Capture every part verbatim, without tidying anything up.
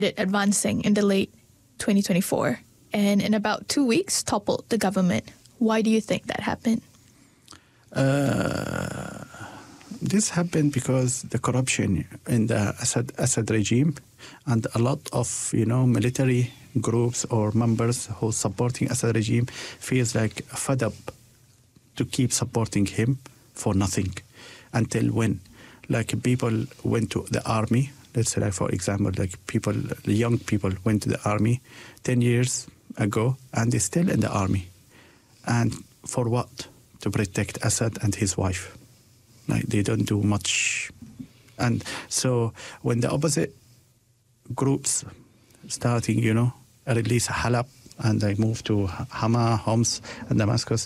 it advancing in the late twenty twenty-four, and in about two weeks toppled the government. Why do you think that happened? Uh, this happened because the corruption in the Assad, Assad regime, and a lot of, you know, military groups or members who supporting Assad regime feels like fed up to keep supporting him for nothing. Until when? Like people went to the army. Let's say, like, for example, like people, young people went to the army ten years ago, and they're still in the army. And for what? To protect Assad and his wife. Like, they don't do much. And so when the opposite groups starting, you know, release Halab, and they move to Hama, Homs, and Damascus,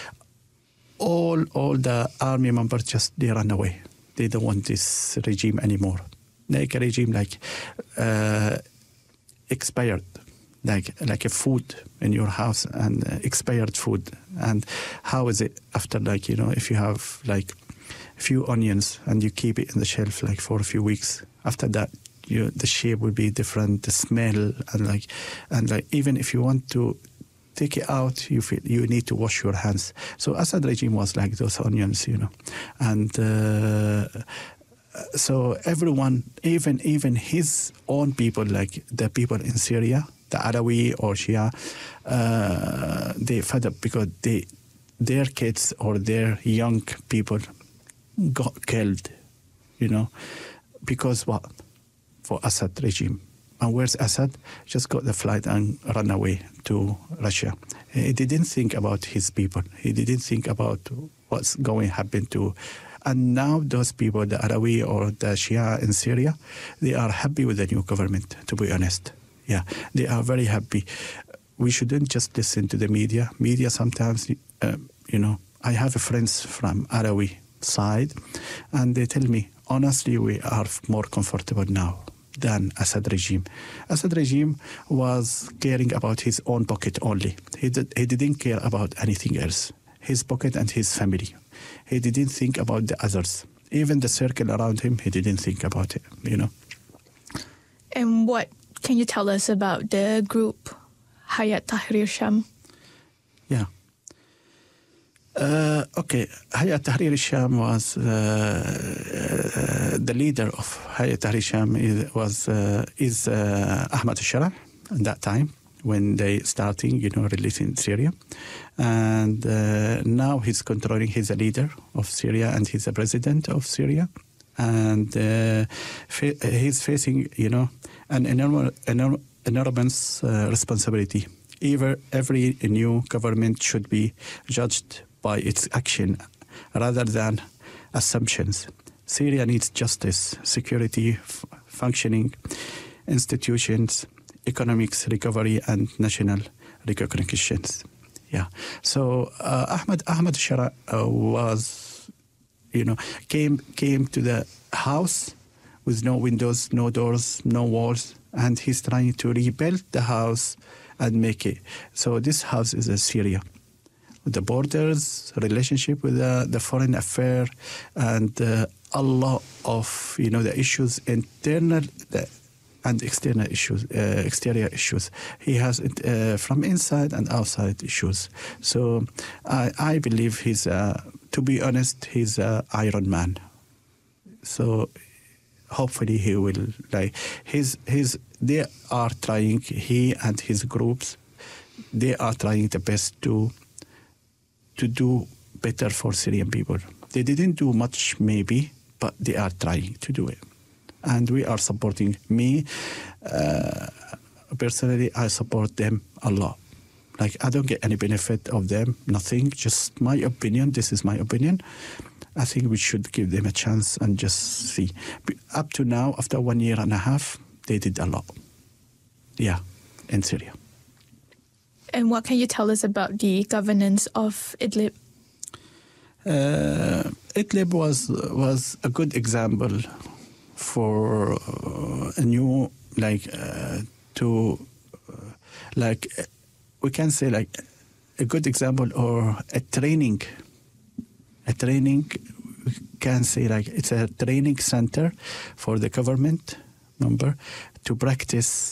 all all the army members just, they run away. They don't want this regime anymore. Like a regime like uh, expired, like like a food in your house, and uh, expired food. And how is it after, like, you know, if you have like a few onions and you keep it in the shelf like for a few weeks, after that, you, the shape will be different, the smell, and like and like even if you want to take it out, you feel you need to wash your hands. So Assad regime was like those onions, you know, and uh, so everyone, even even his own people, like the people in Syria, the Alawi or Shia, uh, they fed up because they their kids or their young people got killed, you know, because what? For Assad regime. And where's Assad? Just got the flight and run away to Russia. He didn't think about his people. He didn't think about what's going to happen to. And now those people, the Alawi or the Shia in Syria, they are happy with the new government, to be honest. Yeah, they are very happy. We shouldn't just listen to the media. Media sometimes, uh, you know, I have friends from Alawi side, and they tell me, honestly, we are more comfortable now than Assad regime. Assad regime was caring about his own pocket only. He did, he didn't care about anything else. His pocket and his family. He didn't think about the others. Even the circle around him, he didn't think about it, you know. And what can you tell us about the group Hayat Tahrir Sham? Yeah. Uh, okay, Hayat Tahrir Sham was uh, uh, the leader of Hayat Tahrir Sham is, was uh, is uh, Ahmad al-Shara at that time when they starting, you know, releasing Syria, and uh, now he's controlling. He's a leader of Syria and he's a president of Syria, and uh, fa- he's facing, you know, an enormous, enormous, enormous uh, responsibility. Either every new government should be judged by its action rather than assumptions. Syria needs justice, security, f- functioning institutions, economics recovery, and national recognitions. Yeah. So uh, Ahmad Ahmad Shara uh, was, you know, came came to the house with no windows, no doors, no walls, and he's trying to rebuild the house and make it. So this house is a Syria. The borders, relationship with the, the foreign affair, and uh, a lot of, you know, the issues, internal the, and external issues, uh, exterior issues. He has uh, from inside and outside issues. So I, I believe he's, uh, to be honest, he's an Iron Man. So hopefully he will, like, his, his, they are trying, he and his groups, they are trying the best to to do better for Syrian people. They didn't do much, maybe, but they are trying to do it. And we are supporting. Me, uh, personally, I support them a lot. Like, I don't get any benefit of them, nothing, just my opinion. This is my opinion. I think we should give them a chance and just see. Up to now, after one year and a half, they did a lot. Yeah, in Syria. And what can you tell us about the governance of Idlib? Uh, Idlib was was a good example for uh, a new, like, uh, to, uh, like, uh, we can say, like, a good example or a training. A training, we can say, like, it's a training center for the government member to practice